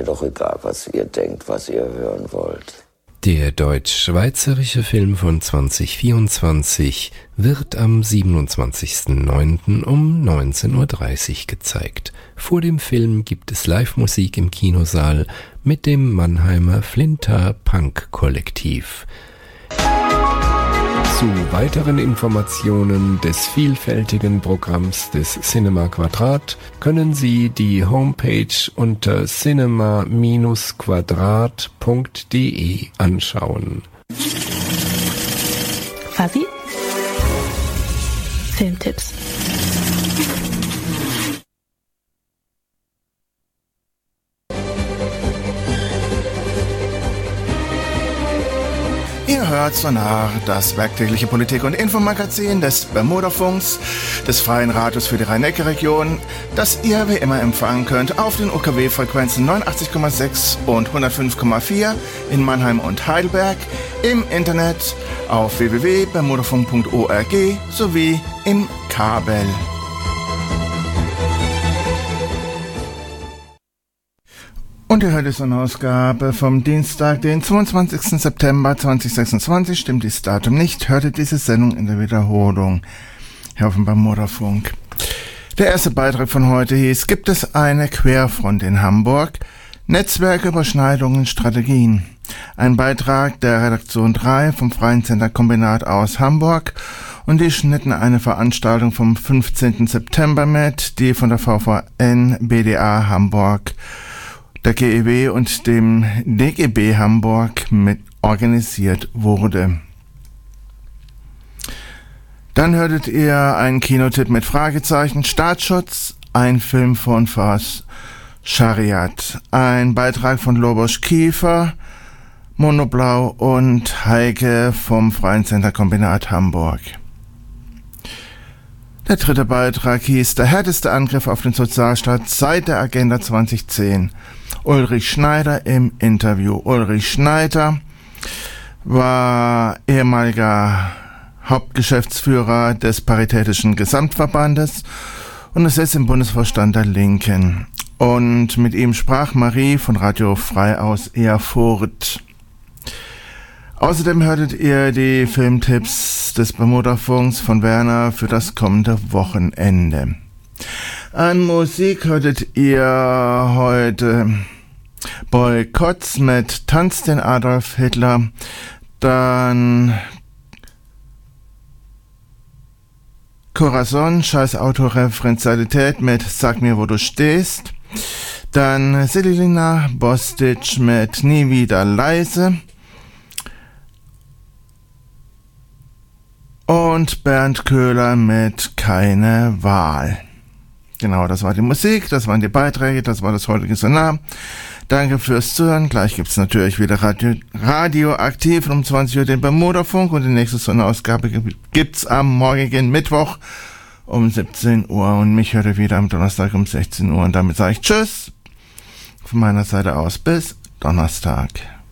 mir doch egal, was ihr denkt, was ihr hören wollt. Der deutsch-schweizerische Film von 2024 wird am 27.09. um 19.30 Uhr gezeigt. Vor dem Film gibt es Live-Musik im Kinosaal mit dem Mannheimer Flinter Punk Kollektiv. Zu weiteren Informationen des vielfältigen Programms des Cinema Quadrat können Sie die Homepage unter cinema-quadrat.de anschauen. Fuzzy? Filmtipps. Ihr hört Sonar, das werktägliche Politik- und Infomagazin des Bermudafunks, des Freien Radios für die Rhein-Neckar-Region, das ihr wie immer empfangen könnt auf den UKW-Frequenzen 89,6 und 105,4 in Mannheim und Heidelberg, im Internet auf www.bermudafunk.org sowie im Kabel. Und ihr hört es eine Ausgabe vom Dienstag, den 22. September 2026. Stimmt dieses Datum nicht, hört ihr diese Sendung in der Wiederholung hier auf dem Bermudafunk. Der erste Beitrag von heute hieß: Gibt es eine Querfront in Hamburg? Netzwerküberschneidungen, Strategien. Ein Beitrag der Redaktion 3 vom Freien Zenterkombinat aus Hamburg, und die schnitten eine Veranstaltung vom 15. September mit, die von der VVN BDA Hamburg, der GEW und dem DGB Hamburg mit organisiert wurde. Dann hörtet ihr einen Kinotipp mit Fragezeichen: Staatsschutz, ein Film von Fars Schariat, ein Beitrag von Lobos Kiefer, Monoblau und Heike vom Freien Zenterkombinat Hamburg. Der dritte Beitrag hieß: Der härteste Angriff auf den Sozialstaat seit der Agenda 2010. Ulrich Schneider im Interview. Ulrich Schneider war ehemaliger Hauptgeschäftsführer des Paritätischen Gesamtverbandes und ist jetzt im Bundesvorstand der Linken. Und mit ihm sprach Marie von Radio Frei aus Erfurt. Außerdem hörtet ihr die Filmtipps des Bermudafunks von Werner für das kommende Wochenende. An Musik hörtet ihr heute Boykotts mit Tanz den Adolf Hitler, dann Corazon, Scheiß Autoreferenzialität mit Sag mir, wo du stehst, dann Selina Bostic mit Nie wieder leise und Bernd Köhler mit Keine Wahl. Genau, das war die Musik, das waren die Beiträge, das war das heutige Sonar. Danke fürs Zuhören. Gleich gibt's natürlich wieder Radioaktiv um 20 Uhr den Bermudafunk, und die nächste Sonderausgabe gibt's am morgigen Mittwoch um 17 Uhr, und mich hört ihr wieder am Donnerstag um 16 Uhr, und damit sage ich Tschüss von meiner Seite aus bis Donnerstag.